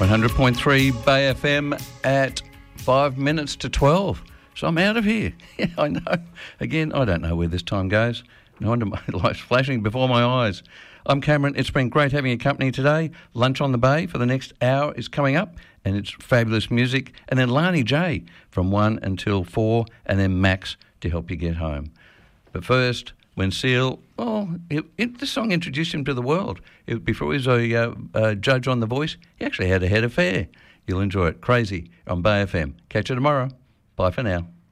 100.3 Bay FM at 5 minutes to 12. So I'm out of here. Yeah, I know. Again, I don't know where this time goes. No wonder my life's flashing before my eyes. I'm Cameron. It's been great having your company today. Lunch on the Bay for the next hour is coming up, and it's fabulous music. And then Lani J from 1 until 4, and then Max to help you get home. But first, when Seal, this song introduced him to the world. Before he was a judge on The Voice, he actually had a head affair. You'll enjoy it. Crazy on Bay FM. Catch you tomorrow. Bye for now.